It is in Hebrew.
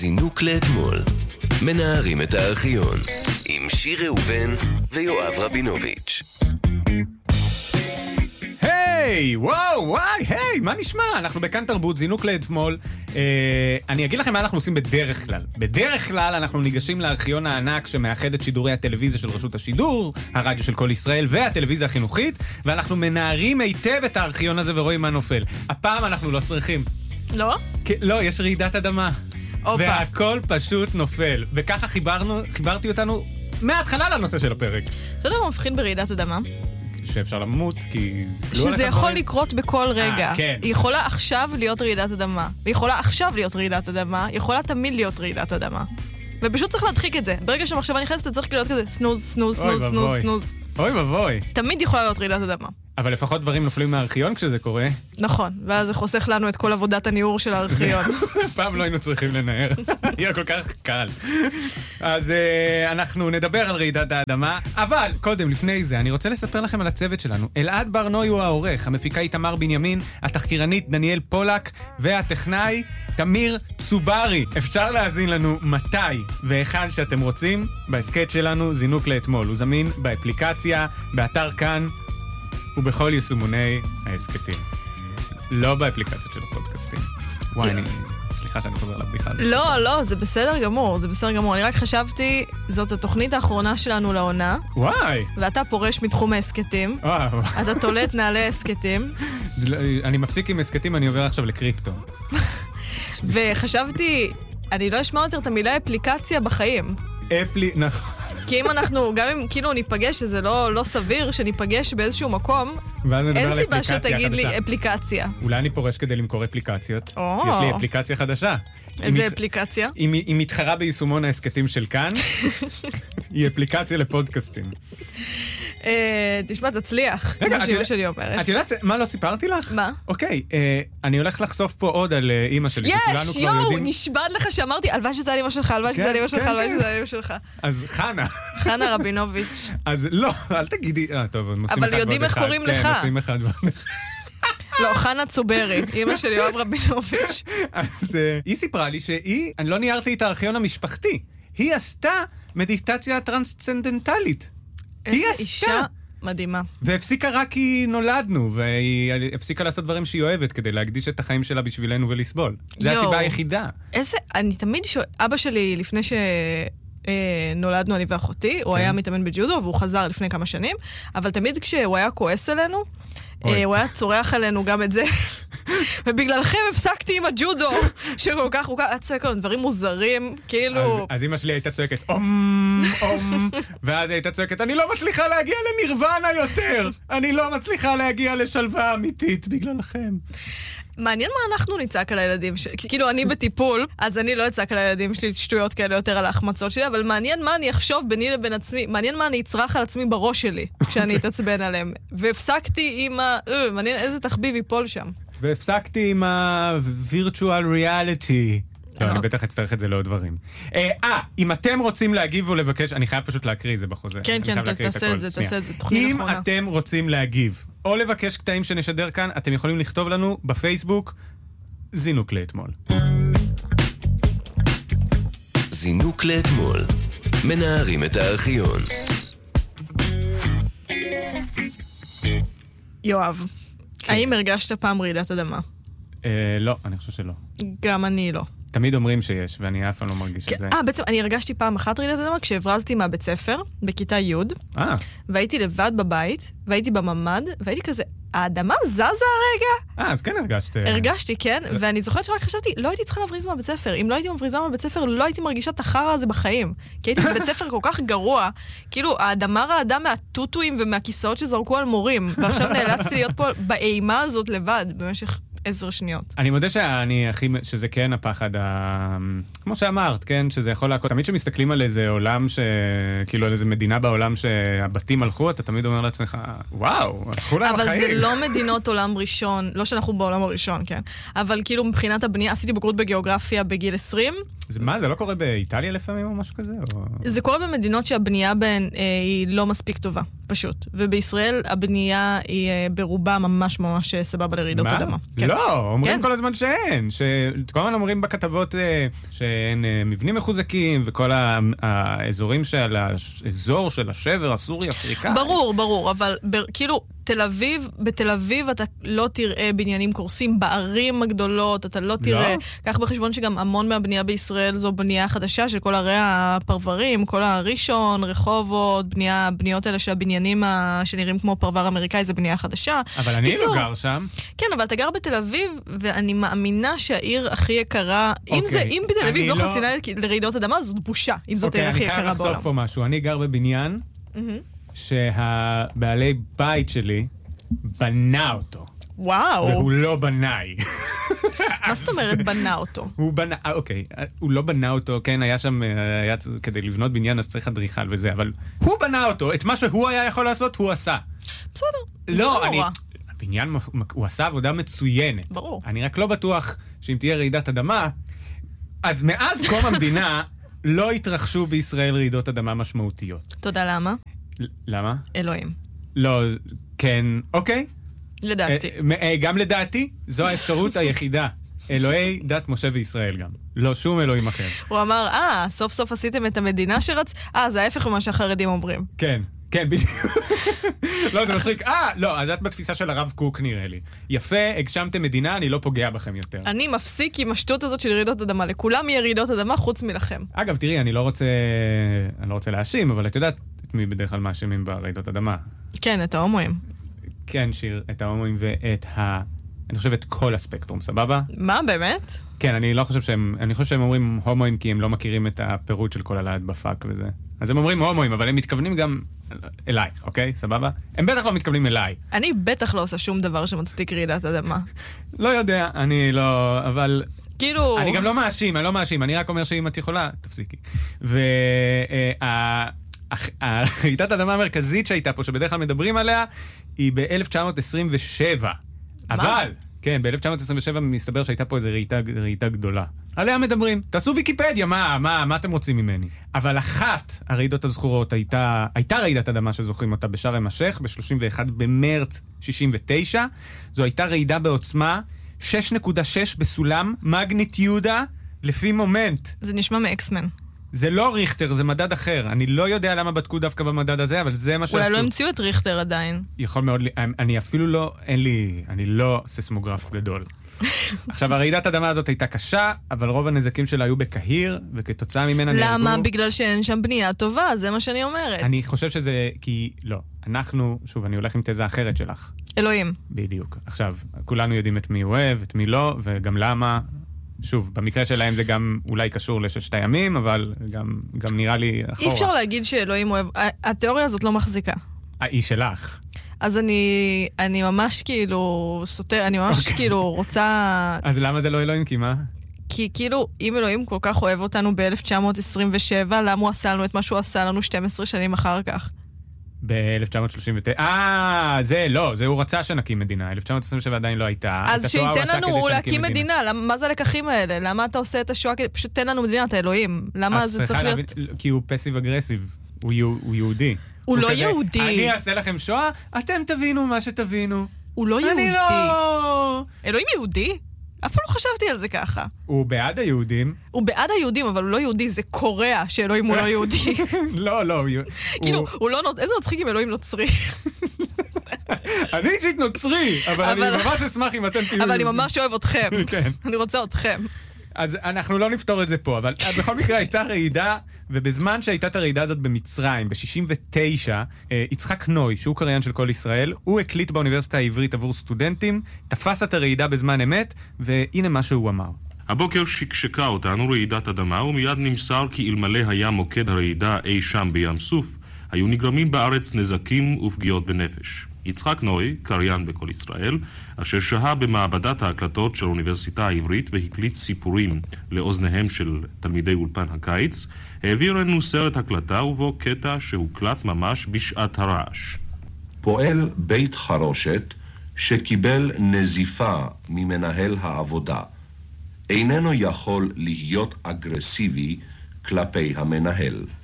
זינוק לאתמול. מנערים את הארכיון עם שיר ראובן ויואב רבינוביץ'. היי, וואו, היי, מה נשמע? אנחנו בכאן תרבות, זינוק לאתמול. אני אגיד לכם מה אנחנו עושים בדרך כלל. בדרך כלל אנחנו ניגשים לארכיון הענק שמאחד את שידורי הטלוויזיה של רשות השידור, הרדיו של כל ישראל והטלוויזיה החינוכית, ואנחנו מנערים היטב את הארכיון הזה ורואים מה נופל. הפעם אנחנו לא צריכים. לא? לא, יש רעידת אדמה. אופה. והכל פשוט נופל. וככה חיברתי אותנו מההתחלה לנושא של הפרק. אתה יודע מה מבחין ברעידת אדמה? שאפשר למות, כי... שזה יכול לקרות בכל רגע. כן. היא יכולה עכשיו להיות רעידת אדמה. היא יכולה עכשיו להיות רעידת אדמה. היא יכולה תמיד להיות רעידת אדמה. ופשוט צריך להדחיק את זה. ברגע שהמחשבה נכנסת, אתה צריך להיות כזה סנוז, סנוז, סנוז, סנוז, סנוז. אוי ובוי. תמיד יכולה להיות רעידת אדמה. אבל לפחות דברים נופלים מהארכיון כשזה קורה. נכון, ואז זה חוסך לנו את כל עבודת הניעור של הארכיון. פעם לא היינו צריכים לנער. יהיה כל כך קל. אז אנחנו נדבר על רעידת האדמה. אבל קודם, לפני זה, אני רוצה לספר לכם על הצוות שלנו. אלעד ברנוי הוא העורך, המפיקה איתמר בנימין, התחקירנית דניאל פולק, והטכנאי תמיר צוברי. אפשר להאזין לנו מתי והיכן שאתם רוצים בהסקט שלנו זינוק לאתמול. הוא זמין באפליקציה, באתר כאן, ובכל יישומוני ההסקטים. לא באפליקציות של הפודקאסטים. וואי, סליחה שאני חוזר לבדיחה הזאת. לא, זה בסדר גמור, זה בסדר גמור. אני רק חשבתי, זאת התוכנית האחרונה שלנו לעונה. וואי! ואתה פורש מתחום ההסקטים. וואו. אתה תולט נעלי ההסקטים. אני מפסיק עם הסקטים, אני עובר עכשיו לקריפטו. וחשבתי, אני לא אשמע יותר את המילה אפליקציה בחיים. נכון. כי אם אנחנו, גם אם כאילו ניפגש, שזה לא סביר שניפגש באיזשהו מקום, אין סיבה שתגיד לי אפליקציה. אולי אני פורש כדי למכור אפליקציות. יש לי אפליקציה חדשה. איזה אפליקציה? היא מתחרה ביישומון ההסקטים של כאן. היא אפליקציה לפודקאסטים. תשמע, תצליח. מה שאימא שלי אומרת. את יודעת מה לא סיפרתי לך? מה? אוקיי, אני הולך לחשוף פה עוד על אימא שלי. יש, נשבע לך שאמרתי, הלוואי שזה על אימא שלך, הלוואי שזה על אימא שלך, הלוואי שזה על אימא שלך. אז חנה. חנה רבינוביץ'. אז לא, אל תגידי, טוב, הם עושים אחד ועוד אחד. אבל יודעים איך קוראים לך. כן, עושים אחד ועוד אחד. לא, חנה צוברי, אימא שלי יואב רבינוביץ'. אז היא סיפרה לי אני לא ניהרתי את הארכיון המשפחתי. היא עשתה מדיטציה טרנסצנדנטלית. איזה אישה מדהימה. והפסיקה רק כי נולדנו, והיא הפסיקה לעשות דברים שהיא אוהבת כדי להקדיש את החיים שלה בשבילנו ולסבול. זה הסיבה היחידה. אני תמיד אבא שלי לפני שנולדנו אני ואחותי, הוא היה מתאמן בג'ודו והוא חזר לפני כמה שנים, אבל תמיד כשהוא היה כועס עלינו, הוא היה צורח עלינו גם את זה. ובגללכם הפסקתי עם הג'ודו, שכל כך היה צועק לנו דברים מוזרים, כאילו... אז אמא שלי הייתה צועקת, ואז היא הייתה צועקת, אני לא מצליחה להגיע לנירוונה יותר, אני לא מצליחה להגיע לשלווה אמיתית בגללכם. מעניין מה אנחנו נצעק על הילדים שלי, כאילו אני בטיפול, אז אני לא אצעק על הילדים שלי שטויות כאלה יותר על ההחמצות שלי, אבל מעניין מה אני אחשוב ביני לבין עצמי, מעניין מה אני אצרח על עצמי בראש שלי, כשאני אתעצבן עליהם. והפסקתי עם מעניין איזה תחביב ייפול שם. והפסקתי עם ה-virtual reality. לא, אני בטח אצטרך את זה לעוד דברים. אם אתם רוצים להגיב או לבקש, אני חייב פשוט להקריא זה בחוזה. כן, תעשה את זה, תוכנית נכונה. אם אתם רוצים להגיב או לבקש קטעים שנשדר כאן, אתם יכולים לכתוב לנו בפייסבוק זינוק לאתמול. זינוק לאתמול. מנערים את הארכיון. יואב, האם הרגשת פעם רעידת אדמה? לא, אני חושב שלא. גם אני לא. תמיד אומרים שיש, ואני אף פעם לא מרגיש את זה. בעצם אני הרגשתי פעם אחת רעידת אדמה כשהברזתי מהבית ספר, בכיתה י', והייתי לבד בבית, והייתי בממד, והייתי כזה, האדמה זזה הרגע? אז כן הרגשת. הרגשתי, כן, ואני זוכרת שרק חשבתי, לא הייתי צריכה להבריז מהבית ספר. אם לא הייתי מבריזה מהבית ספר, לא הייתי מרגישה את החרא הזה בחיים. כי הייתי בבית ספר כל כך גרוע, כאילו האדמה רעדה מהטוטואים ומהכיסאות שזרקו על מורים, ועכשיו נאלצתי להיות פה באימה הזאת לבד, במשך 10 שניות. אני מודה שזה כן הפחד, כמו שאמרת, כן, שזה יכול להקות. תמיד שמסתכלים על איזה עולם כאילו על איזה מדינה בעולם שהבתים הלכו, אתה תמיד אומר לעצמך, וואו, הלכו להם החיים. אבל זה לא מדינות עולם ראשון, לא שאנחנו בעולם הראשון, כן. אבל כאילו מבחינת הבנייה, עשיתי בגרות בגיאוגרפיה בגיל 20. זה לא קורה באיטליה לפעמים או משהו כזה? זה קורה במדינות שהבנייה בהן היא לא מספיק טובה, פשוט. ובישראל הבנייה היא ברובה ממש ממש סבבה לרעידות אדמה. לא, אומרים כל הזמן שאין. כל הזמן אומרים בכתבות ואין מבנים מחוזקים, וכל האזורים של האזור של השבר הסורי-אפריקאי. ברור, אבל כאילו בתל אביב אתה לא תראה בניינים קורסים בערים הגדולות, אתה לא תראה, קח בחשבון שגם המון מהבנייה בישראל זו בנייה חדשה של כל ערי הפרברים, כל הראשון, רחובות, בניות האלה של הבניינים שנראים כמו פרבר אמריקאי, זה בנייה חדשה. אבל אני לא גר שם. כן, אבל אתה גר בתל אביב, ואני מאמינה שהעיר הכי יקרה, אם בתל אביב לא חסינה לרעידות אדמה, זאת בושה, אם זאת העיר הכי יקרה בעולם. אני חייב לחשוף פה משהו, אני גר בבניין, שהבעלי בית שלי בנה אותו. וואו. והוא לא בנאי. מה זאת אומרת בנה אותו? הוא בנה, אוקיי, הוא לא בנה אותו, כן, היה שם, כדי לבנות בניין אז צריך אדריכל וזה, אבל הוא בנה אותו, את מה שהוא היה יכול לעשות, הוא עשה. בסדר, לא, הבניין, הוא עשה עבודה מצוינת. ברור. אני רק לא בטוח שאם תהיה רעידת אדמה, אז מאז קום המדינה לא התרחשו בישראל רעידות אדמה משמעותיות. תודה, למה? למה? אלוהים. לא, כן, אוקיי. לדעתי. גם לדעתי, זו האפשרות היחידה. אלוהי דת משה וישראל גם. לא שום אלוהים אחר. הוא אמר, סוף סוף עשיתם את המדינה זה ההפך ממה שהחרדים אומרים. כן, בדיוק. לא, זה מצחיק. לא, אז את בתפיסה של הרב קוק נראה לי. יפה, הגשמתם מדינה, אני לא פוגע בכם יותר. אני מפסיק עם השטות הזאת של רעידות אדמה. לכולם יהיה רעידות אדמה חוץ מלכם. אגב, תראי, אני לא רוצה להאשים, אבל את יודעת את מי בדרך כלל מאשימים ברעידות אדמה. כן, את ההומואים. כן, שיר, את ההומואים ואת אני חושב את כל הספקטרום, סבבה? מה, באמת? כן, אני חושב שהם אומרים הומואים כי הם לא מכירים את הפירוט של כל הלהט בפאק וזה. אז הם אומרים הומואים, אבל הם מתכוונים גם אלייך, אוקיי? סבבה? הם בטח לא מתכוונים אליי. אני בטח לא עושה שום דבר שמצדיק רעידת אדמה. לא יודע, אני לא, אבל כאילו... אני גם לא מאשים, אני רק אומר שאם את יכולה, תפסיקי. הרעידת האדמה המרכזית שהייתה פה, שבדרך כלל מדברים עליה, היא ב-1927. אבל, כן, ב-1927 מסתבר שהייתה פה איזו רעידה גדולה. עליה מדברים. תעשו ויקיפדיה, מה אתם רוצים ממני? אבל אחת הרעידות הזכורות הייתה רעידת אדמה שזוכרים אותה בשארם א-שייח, ב-31 במרץ 69. זו הייתה רעידה בעוצמה 6.6 בסולם מגניטיודה לפי מומנט. זה נשמע מאקסמן. זה לא ריכטר, זה מדד אחר. אני לא יודע למה בדקו דווקא במדד הזה, אבל זה מה שעשו. אולי לא המציאו את ריכטר עדיין. יכול מאוד, אני אפילו לא, אני לא ססמוגרף גדול. עכשיו, הרעידת האדמה הזאת הייתה קשה, אבל רוב הנזקים שלה היו בקהיר, וכתוצאה ממנה נהרגו. למה? בגלל שאין שם בנייה טובה, זה מה שאני אומרת. אני חושב שזה, כי לא. אנחנו, שוב, אני הולך עם תזה אחרת שלך. אלוהים. בדיוק. עכשיו, כולנו יודעים את מי הוא אוהב, את מי לא, וגם למה. שוב, במקרה שלהם זה גם אולי קשור לששת הימים, אבל גם נראה לי אחורה. אי אפשר להגיד שאלוהים אוהב... התיאוריה הזאת לא מחזיקה. היא שלך. אז אני ממש כאילו סותר, אני ממש כאילו רוצה... אז למה זה לא אלוהים? כי מה? כי כאילו, אם אלוהים כל כך אוהב אותנו ב-1927, למה הוא עשה לנו את מה שהוא עשה לנו 12 שנים אחר כך? ב-1939. זה הוא רצה שנקים מדינה. 1927 עדיין לא הייתה. אז שייתן לנו להקים מדינה. מה זה הלקחים האלה? למה אתה עושה את השואה? פשוט תן לנו מדינה, אתה אלוהים. למה זה צריך להיות... כי הוא פסיב אגרסיב. הוא יהודי. הוא לא יהודי. אני אעשה לכם שואה, אתם תבינו מה שתבינו. הוא לא יהודי. אני לא... אלוהים יהודי? אף פעם לא חשבתי על זה ככה. הוא בעד היהודים. הוא בעד היהודים, אבל הוא לא יהודי, זה קורע שאלוהים הוא לא יהודי. לא. כאילו, הוא לא... איזה מצחיק אם אלוהים נוצרי. אני אישית נוצרי, אבל אני ממש אשמח אם אתם תהיו... אבל אני ממש אוהב אתכם. אני רוצה אתכם. אז אנחנו לא נפתור את זה פה, אבל בכל מקרה הייתה רעידה, ובזמן שהייתה את הרעידה הזאת במצרים, ב-69, יצחק נוי, שהוא קריין של כל ישראל, הוא הקליט באוניברסיטה העברית עבור סטודנטים, תפס את הרעידה בזמן אמת, והנה מה שהוא אמר. הבוקר שקשקה אותנו רעידת אדמה, ומיד נמסר כי אלמלא היה מוקד הרעידה אי שם בים סוף, היו נגרמים בארץ נזקים ופגיעות בנפש. יצחק נוי, קריין בכל ישראל, אשר שהה במעבדת ההקלטות של האוניברסיטה העברית והקליט סיפורים לאוזניהם של תלמידי אולפן הקיץ, העביר לנו סרט הקלטה ובו קטע שהוקלט ממש בשעת הרעש. פועל בית חרושת שקיבל נזיפה ממנהל העבודה איננו יכול להיות אגרסיבי כלפי המנהל.